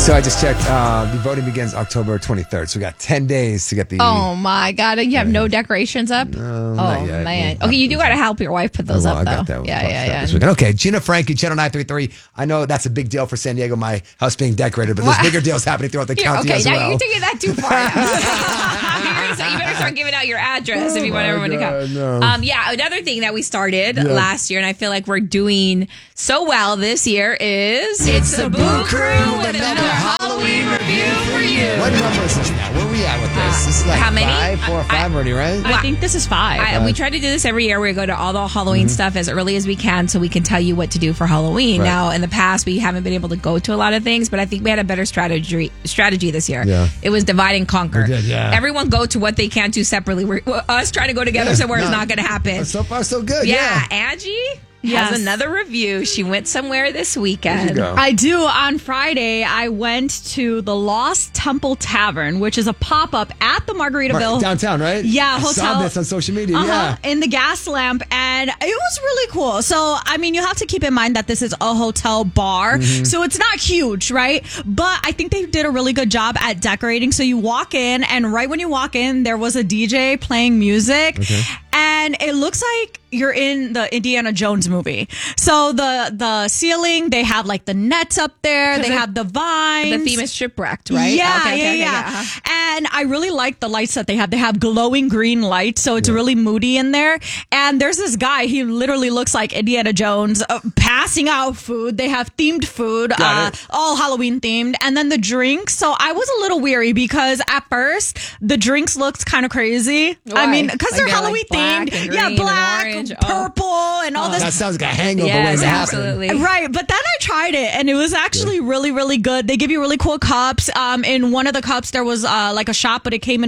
So I just checked. The voting begins October 23rd. So we got 10 days to get the. Oh my God! You have no decorations up? No, oh not yet. man. Okay, you do got to help your wife put those up I though. got that. Yeah. This weekend. Okay, Gina Frankie, Channel 933. I know that's a big deal for San Diego, my house being decorated, but there's bigger deals happening throughout the county as well. Okay, now you're taking that too far. You better start giving out your address if you want everyone to come. No. Another thing that we started last year, and I feel like we're doing so well this year is it's the Boo Crew with another Halloween review for you. What number is this now? Where are we at with this? This is like how many? 5, 4, or 5 already, right? I think this is 5. We try to do this every year. We go to all the Halloween stuff as early as we can so we can tell you what to do for Halloween. Right. Now, in the past, we haven't been able to go to a lot of things, but I think we had a better strategy this year. Yeah. It was divide and conquer. We did, yeah. Everyone go to what they can't do separately. Us trying to go together somewhere is not going to happen. So far, so good. Yeah, Angie Yes. has another review. She went somewhere this weekend. Where'd you go? I do. On Friday, I went to the Lost Temple Tavern, which is a pop-up at the Margaritaville. Downtown, right? Yeah, I hotel. saw this on social media. Yeah. In the gas lamp, and it was really cool. So, I mean, you have to keep in mind that this is a hotel bar, so it's not huge, right? But I think they did a really good job at decorating. So you walk in, and right when you walk in, there was a DJ playing music, and it looks like you're in the Indiana Jones movie. So the ceiling, they have like the nets up there. They have the vines. The theme is shipwrecked, right? Yeah, Okay, yeah. And I really like the lights that they have. They have glowing green lights, so it's really moody in there. And there's this guy, he literally looks like Indiana Jones, passing out food. They have themed food, all Halloween themed. And then the drinks. So I was a little weary because at first the drinks looked kind of crazy. Why? I mean, because Like they're they're Halloween like black themed. and green Yeah, and black, orange. purple, and all this. That sounds like a hangover Yes, waiting to happen. absolutely. Right, but then I tried it and it was actually really, really good. They give you really cool cups. In one of the cups there was like a shot, but it came in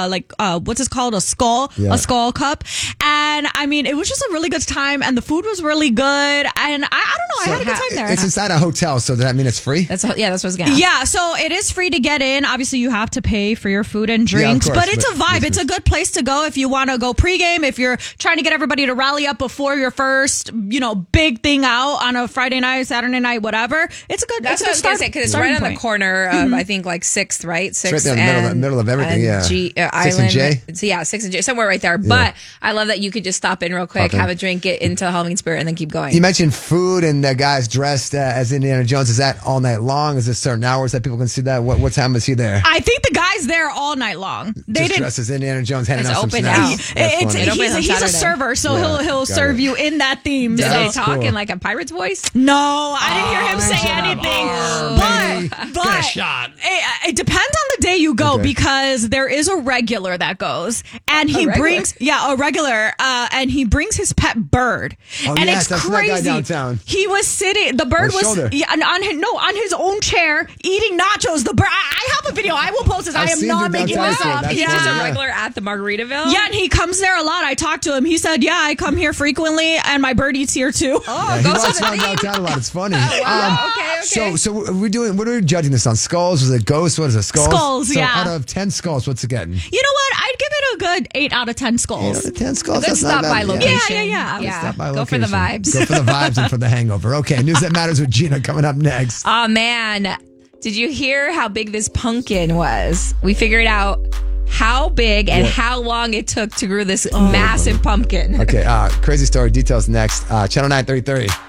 a what's this called? A skull, a skull cup. And I mean, it was just a really good time, and the food was really good. And I don't know, I had a good time there. It's inside a hotel, so does that mean it's free? That's what I was going to ask. Yeah, so it is free to get in. Obviously, you have to pay for your food and drinks, course, but it's a vibe. It's a good place to go if you want to go pregame, if you're trying to get everybody to rally up before your first, big thing out on a Friday night, Saturday night, whatever. It's a good. That's it's what I a was going to say, because it's starting right on the point. corner of, I think, like 6th, right? 6th right there in the middle of everything, and yeah. 6th and J? So, yeah, 6th and J, somewhere right there. But I love that you could just stop in real quick, have a drink, get into the Halloween spirit, and then keep going. You mentioned food and the guys dressed as Indiana Jones. Is that all night long? Is there certain hours that people can see that? What time is he there? I think the guy's there all night long. They Just didn't. dressed as Indiana Jones, handing It's out some open snacks. now. That's funny. opens on He's a Saturday. server, so he'll got serve it. you in that theme. Did So- they That's talk cool. in like a pirate's voice? No, I didn't hear him they say should have. anything. But it depends on the day you go, because there is a regular that goes, and he regular? brings a regular, and he brings his pet bird, Oh, and yes, it's that's that crazy. guy downtown. He was sitting. The bird his was shoulder. on his own chair eating nachos. The bird. I have a video. I will post this. I I've am seen not him making downtown this before. up. That's He's cool. just a Yeah. regular at the Margaritaville? Yeah, and he comes there a lot. I talked to him. He said, "Yeah, I come here frequently, and my bird eats here too." Oh, He go walks around something. downtown a lot. It's funny. Wow. Okay. So what are we judging this on? Skulls? Was it ghosts? What is it? Skulls? Skulls, So yeah. out of 10 skulls, what's it getting? You know what? I'd give it a good 8 out of 10 skulls. 8 out of 10 skulls. Good That's not stop bad. by location. Yeah. Stop by Go for the location. vibes. Go for the vibes and for the hangover. Okay, News That Matters with Gina coming up next. Oh, man. Did you hear how big this pumpkin was? We figured out how big and how long it took to grow this massive pumpkin. Okay, crazy story. Details next. Channel 933.